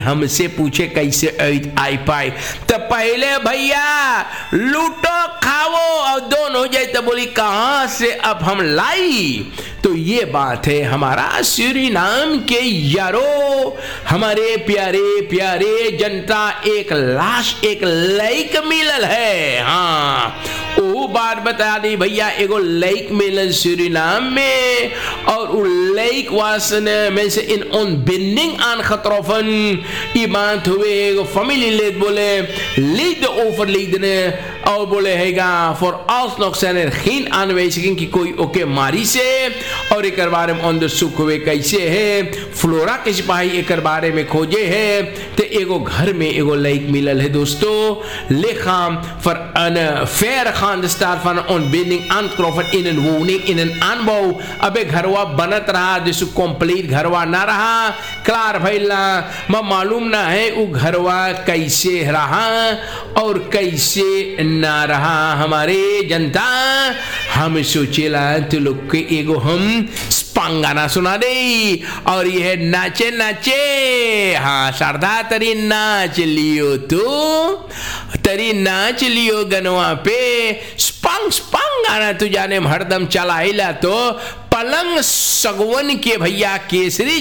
हमसे पूछे कैसे आई पाए तो पहले भैया लूटो खाओ और दोनों जाए तो बोली कहां से अब हम लाई। तो ये बात है हमारा सूरीनाम के यारो, हमारे प्यारे प्यारे जनता, एक लाश एक लैक मिलल है। हाँ वो बात बता दी भैया, एगो लैक मिलल सूरीनाम में और उ लैक वासन में से इन ऑन बिंडिंग आन खतरोफन ई बात हुए एगो फैमिली लेद बोले लीड ओवर लीड ने और बोले हैगा फॉर आउस नॉक्सन खीन आनवेसिंग की कोई ओके मारी से और एक बारे में अंदर सुख हुए कैसे है फ्लोरा के सिपाही एक बारे में खोजे है तो एगो घर में एगो लैक मिलल है दोस्तों लेखा for on fair Khan star for on building on Crawford in an वूनिंग in an अनबाउ। अबे घरवा बनत रहा जैसे कंप्लीट घरवा ना रहा क्लार भइला म मालूम ना है वो घरवा कैसे रहा और कैसे ना रहा। हमारे जनता हम सोचेला तो लोग के एगो हम स्पांगाना सुना दे और यह नाचे नाचे। हाँ शारदा तरी नाच लियो तो तरी नाच लियो गनवा पे स्पंग स्पंग गाना तू जाने हरदम चलाइला तो पलंग सगवन के भैया केसरी